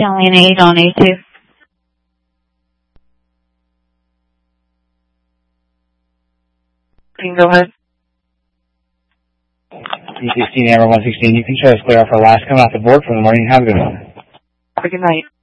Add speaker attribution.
Speaker 1: Italian 8 on A2. Go ahead.
Speaker 2: E16, Amber 116, you can show us clear for Alaska. I'm off the board for the morning. Have a good one.
Speaker 1: Have a good night.